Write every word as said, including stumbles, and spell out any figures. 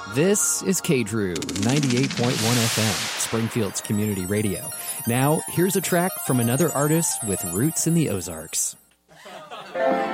This is K D R U ninety-eight point one F M, Springfield's community radio. Now, here's a track from another artist with roots in the Ozarks.